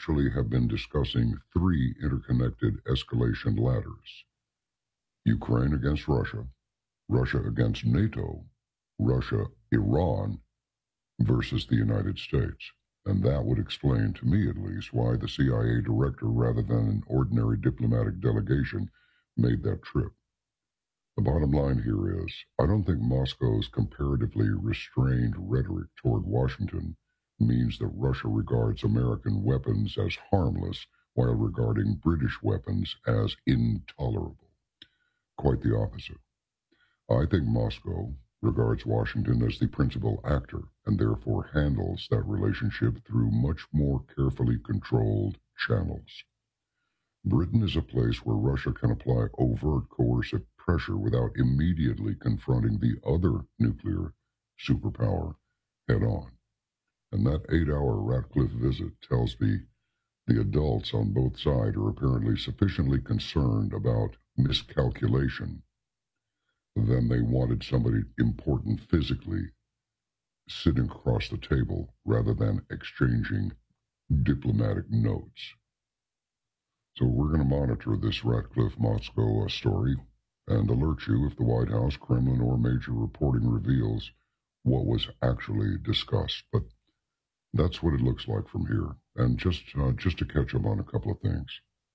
actually have been discussing three interconnected escalation ladders: Ukraine against Russia, Russia against NATO, Russia, Iran versus the United States. And that would explain, to me at least, why the CIA director, rather than an ordinary diplomatic delegation, made that trip. The bottom line here is, I don't think Moscow's comparatively restrained rhetoric toward Washington means that Russia regards American weapons as harmless while regarding British weapons as intolerable. Quite the opposite. I think Moscow regards Washington as the principal actor and therefore handles that relationship through much more carefully controlled channels. Britain is a place where Russia can apply overt coercive pressure without immediately confronting the other nuclear superpower head on. And that 8-hour Ratcliffe visit tells me the adults on both sides are apparently sufficiently concerned about miscalculation than they wanted somebody important physically sitting across the table rather than exchanging diplomatic notes. So we're going to monitor this Ratcliffe Moscow story and alert you if the White House, Kremlin, or major reporting reveals what was actually discussed. But that's what it looks like from here. And just to catch up on a couple of things.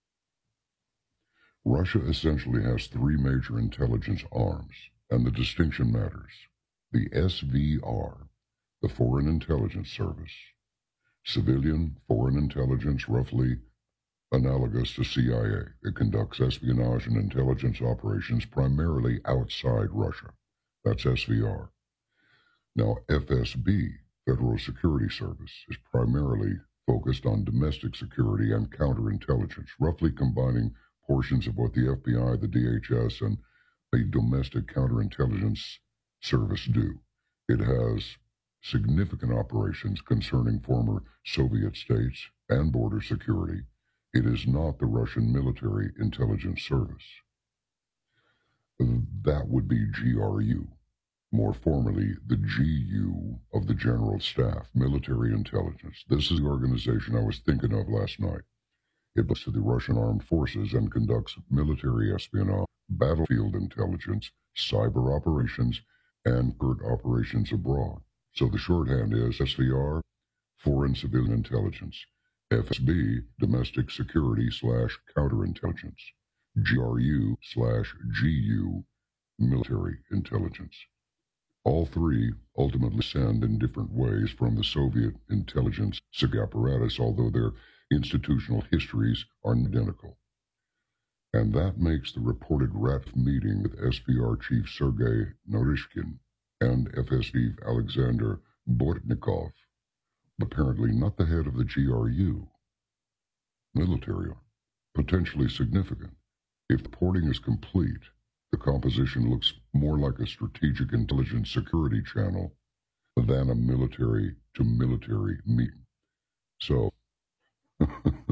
Russia essentially has three major intelligence arms, and the distinction matters. The SVR, the Foreign Intelligence Service, civilian foreign intelligence roughly analogous to CIA. It conducts espionage and intelligence operations primarily outside Russia. That's SVR. Now, FSB, Federal Security Service, is primarily focused on domestic security and counterintelligence, roughly combining portions of what the FBI, the DHS, and a domestic counterintelligence service do. It has significant operations concerning former Soviet states and border security. It is not the Russian Military Intelligence Service. That would be GRU, more formally the GU of the General Staff, Military Intelligence. This is the organization I was thinking of last night. It belongs to the Russian Armed Forces and conducts military espionage, battlefield intelligence, cyber operations, and operations abroad. So the shorthand is SVR, Foreign Civilian Intelligence, FSB, Domestic Security / Counterintelligence, GRU / GU, Military Intelligence. All three ultimately send in different ways from the Soviet intelligence apparatus, although their institutional histories are identical. And that makes the reported Ratcliffe meeting with SVR Chief Sergei Naryshkin and FSB Alexander Bortnikov apparently not the head of the GRU military arm, potentially significant. If the reporting is complete, the composition looks more like a strategic intelligence security channel than a military-to-military meeting. So, now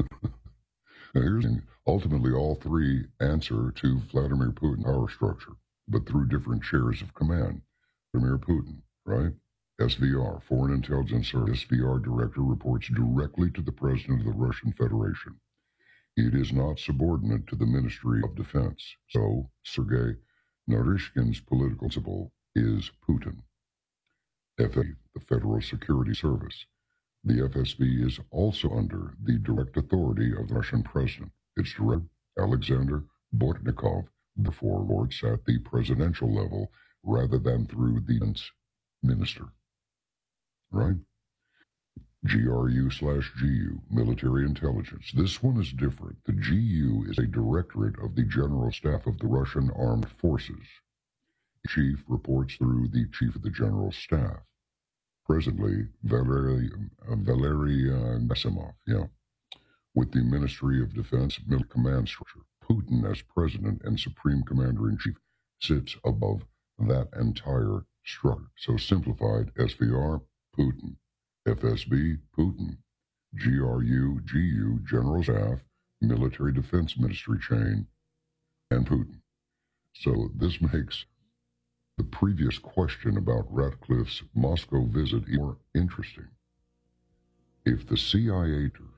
here's the thing. Ultimately, all three answer to Vladimir Putin's power structure, but through different chairs of command. Vladimir Putin, right? SVR, Foreign Intelligence Service, SVR Director, reports directly to the President of the Russian Federation. It is not subordinate to the Ministry of Defense. So, Sergei Naryshkin's political principal is Putin. FSB, the Federal Security Service. The FSB is also under the direct authority of the Russian President. Its director, Alexander Bortnikov, therefore reports at the presidential level rather than through the defense minister. Right? GRU / GU, Military Intelligence. This one is different. The GU is a directorate of the General Staff of the Russian Armed Forces. The chief reports through the Chief of the General Staff. Presently, Valery Gerasimov, with the Ministry of Defense military command structure. Putin, as President and Supreme Commander-in-Chief, sits above that entire structure. So simplified, SVR, Putin. FSB, Putin. GRU, GU, General Staff, Military Defense Ministry chain, and Putin. So this makes the previous question about Ratcliffe's Moscow visit more interesting. If the CIA